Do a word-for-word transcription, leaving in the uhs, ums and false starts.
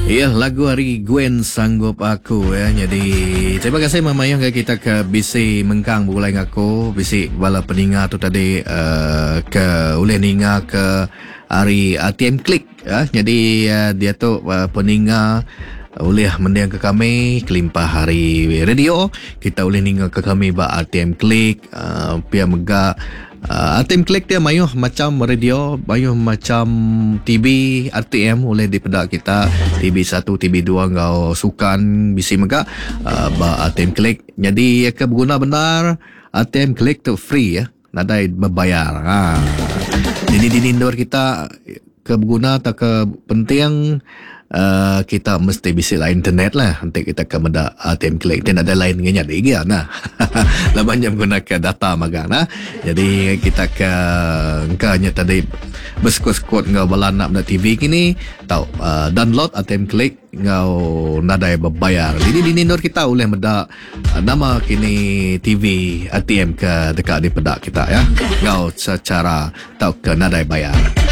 Ya, lagu hari Gwen Sanggup Aku ya. Jadi terima kasih Mama yang kita ke bisi mengkang bulai ngaku bisi bala peninga tu tadi uh, ke uleh ninga ke hari A T M Klik ya. Jadi uh, dia tu uh, peninga boleh mendiang ke kami kelimpah hari radio kita boleh ninga ke kami ba A T M Klik uh, pia mega uh, A T M Klik dia mayuh macam radio mayuh macam T V R T M boleh di pedak kita T V satu T V dua ngau sukan bisi mega uh, ba A T M Klik jadi ke berguna benar A T M Klik tu free ya nadai berbayar ha. Jadi di indoor kita ke berguna tak ke penting Uh, kita mesti bisa lah internet lah nanti kita ke meda A T M Klik dan ada lain ngenya dia nah lamanya menggunakan data magang nah jadi kita ke engkanya tadi beskos-skot ngau balanak na T V kini tau uh, download A T M Klik ngau nadai berbayar jadi di indoor kita boleh meda uh, nama kini T V A T M ke dekat di pedak kita ya ngau secara tau ke nadai bayar.